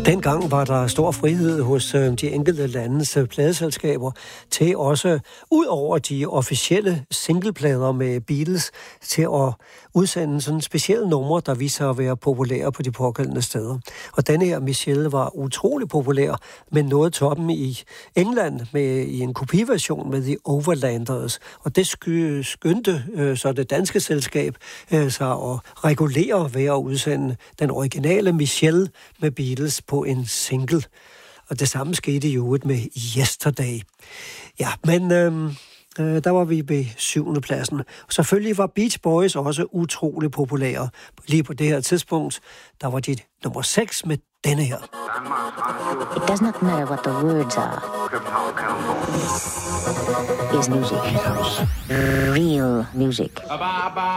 Dengang var der stor frihed hos de enkelte landes pladeselskaber til også, ud over de officielle singleplader med Beatles, til at udsende sådan specielle numre, der viser sig at være populære på de pågældende steder. Og denne her Michelle var utrolig populær, men nåede toppen i England i en kopiversion med The Overlanders. Og det skyndte så det danske selskab sig at regulere ved at udsende den originale Michelle med Beatles på en single. Og det samme skete jo med Yesterday. Ja, men der var vi ved 7. pladsen. Og selvfølgelig var Beach Boys også utrolig populære. Lige på det her tidspunkt, der var de nummer 6 med denne her. It does not matter what the words are. Is music. Real music.